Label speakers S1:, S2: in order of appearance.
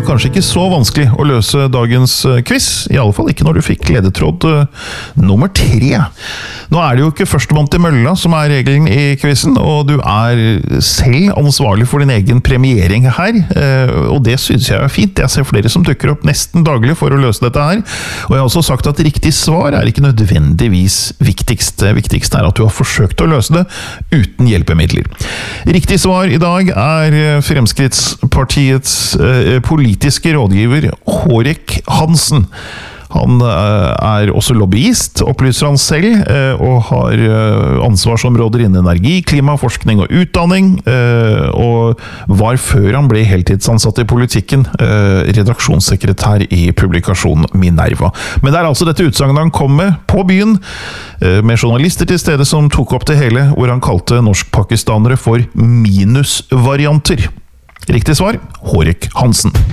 S1: var kanskje ikke så vanskelig å løse dagens quiz, i alle fall ikke når du fikk ledetråd nummer 3. Nå det jo ikke førstemann til mølla som regelen i quizen, og du selv ansvarlig for din egen premiering her, og det synes jeg fint. Jeg ser flere som dukker opp nesten daglig for å løse dette her, og jeg har også sagt at riktig svar ikke nødvendigvis viktigst. Det viktigste at du har forsøkt å løse det uten hjelpemidler. Riktig svar i dag Fremskrittspartiets politiske rådgiver Hårek Hansen. Han også lobbyist, opplyser han selv, og har ansvarsområder innen energi, klima, forskning og utdanning, og var før han ble heltidsansatt i politikken, redaksjonssekretær i publikasjonen Minerva. Men det altså dette utsagnet han kom med på byen, med journalister til stede som tok opp det hele, hvor han kalte norsk-pakistanere for minusvarianter. Riktig svar, Hårek Hansen.